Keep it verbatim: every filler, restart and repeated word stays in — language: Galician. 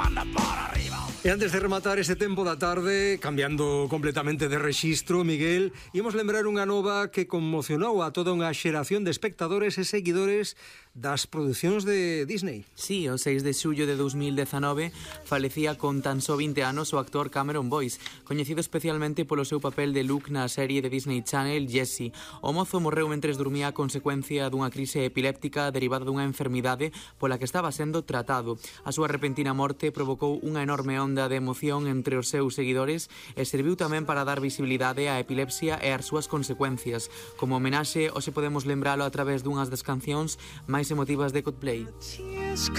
E antes de rematar este tempo da tarde, cambiando completamente de rexistro, Miguel, imos lembrar unha nova que conmocionou a toda unha xeración de espectadores e seguidores das producións de Disney. Sí, o seis de xullo de dos mil dezanove falecía con tan só vinte anos o actor Cameron Boyce, coñecido especialmente polo seu papel de Luke na serie de Disney Channel Jessie. O mozo morreu mentres dormía a consecuencia dunha crise epiléptica derivada dunha enfermidade pola que estaba sendo tratado. A súa repentina morte provocou unha enorme onda de emoción entre os seus seguidores e serviu tamén para dar visibilidade á epilepsia e ás súas consecuencias. Como homenaxe, hoxe podemos lembralo a través dunhas das cancións máis emotivas de Coldplay.